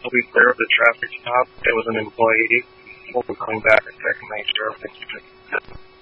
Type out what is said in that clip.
to be clear of the traffic stop. It was an employee. We'll be coming back and checking, make sure everything's good.